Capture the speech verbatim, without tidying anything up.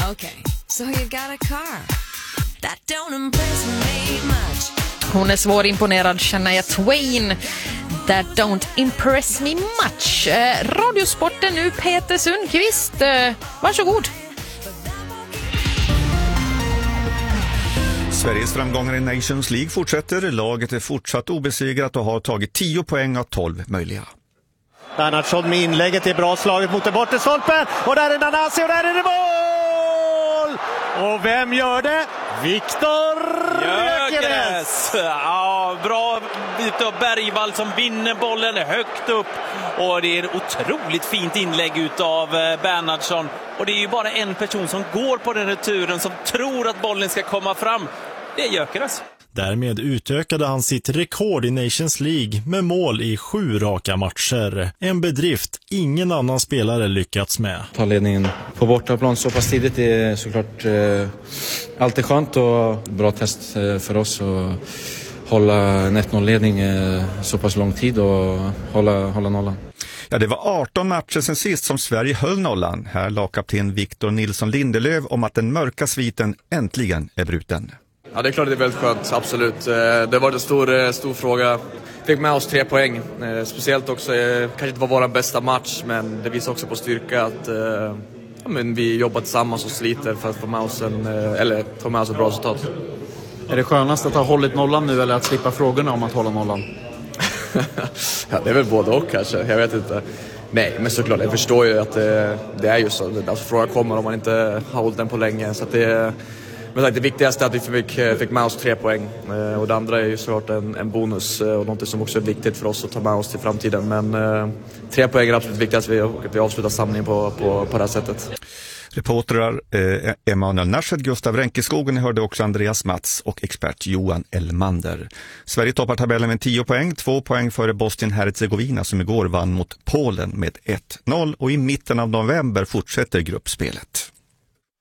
Okay, so you got a car. That don't impress me much. Hon är svårimponerad, Shania Twain. That don't impress me much. Eh, Radiosporten nu, Peter Sundqvist. Eh, varsågod. Sveriges framgångar i Nations League fortsätter. Laget är fortsatt obesegrat och har tagit tio poäng av tolv möjliga. Bernhardsson med inlägget är bra slaget mot den bortre stolpen. Och där är Nanasi och där är det mål! Och vem gör det? Viktor Gyökeres! Ja, bra bit av Bergvall som vinner bollen högt upp. Och det är ett otroligt fint inlägg utav Bernhardsson. Och det är ju bara en person som går på den returen som tror att bollen ska komma fram. Det är Gyökeres. Därmed utökade han sitt rekord i Nations League med mål i sju raka matcher. En bedrift ingen annan spelare lyckats med. Ta ledningen på bortaplan så pass tidigt är såklart eh, alltid skönt och bra test eh, för oss att hålla en ett noll-ledning eh, så pass lång tid och hålla, hålla nollan. Ja, det var arton matcher sen sist som Sverige höll nollan. Här lagkapten Victor Nilsson Lindelöf om att den mörka sviten äntligen är bruten. Ja, det är klart att det är väldigt skönt, absolut. Det var en stor, stor fråga. Fick med oss tre poäng. Speciellt också, kanske inte var vår bästa match, men det visar också på styrka att ja, men vi jobbar tillsammans och sliter för att få med oss, en, eller få med oss ett bra resultat. Är det skönast att ha hållit nollan nu eller att slippa frågorna om att hålla nollan? Ja, det är väl både och kanske, jag vet inte. Nej, men såklart, jag förstår ju att det, det är ju så. Alltså, frågan kommer om man inte har hållit den på länge, så att det Men det viktigaste är att vi fick, fick med oss tre poäng. Och det andra är ju såklart en, en bonus och något som också är viktigt för oss att ta med oss till framtiden. Men eh, tre poäng är absolut viktigast att vi, att vi avslutar samlingen på, på, på det här sättet. Reportrar eh, Emanuel Narshed, Gustav Ränkeskogen, hörde också Andreas Mats och expert Johan Elmander. Sverige toppar tabellen med tio poäng, två poäng före Bosnien-Herzegovina som igår vann mot Polen med ett noll, och i mitten av november fortsätter gruppspelet.